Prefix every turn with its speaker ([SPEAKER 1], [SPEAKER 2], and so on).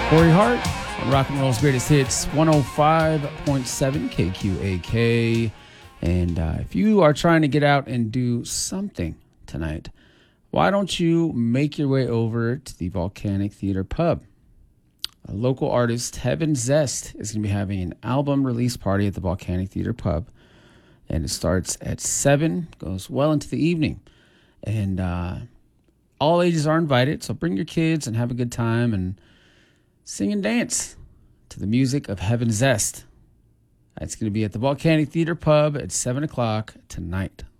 [SPEAKER 1] Corey Hart on Rock and Roll's Greatest Hits, 105.7 KQAK. And if you are trying to get out and do something tonight, why don't you make your way over to the Volcanic Theater Pub? A local artist, Heaven Zest, is going to be having an album release party at the Volcanic Theater Pub. And it starts at 7, goes well into the evening. And all ages are invited, so bring your kids and have a good time and sing and dance to the music of Heaven Zest. It's going to be at the Volcanic Theater Pub at 7 o'clock tonight.